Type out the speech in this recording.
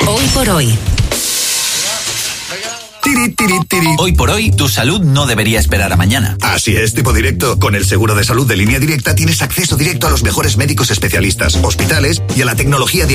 Hoy por hoy. Hoy por hoy, tu salud no debería esperar a mañana. Así es, tipo directo. Con el seguro de salud de Línea Directa tienes acceso directo a los mejores médicos especialistas, hospitales y a la tecnología de